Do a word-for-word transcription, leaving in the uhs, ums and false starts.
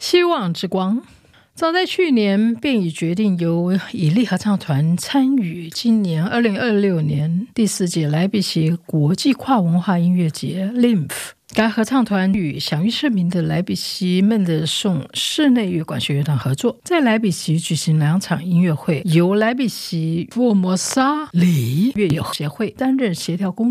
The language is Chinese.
希望之光早在去年便已决定由以利合唱团参与今年二零二六年第四届莱比锡国际跨文化音乐节 L I M F。 该合唱团与享誉盛名的莱比锡孟德颂室内乐管弦乐团合作，在莱比锡举行两场音乐会，由莱比锡福尔摩沙里乐友协会担任协调工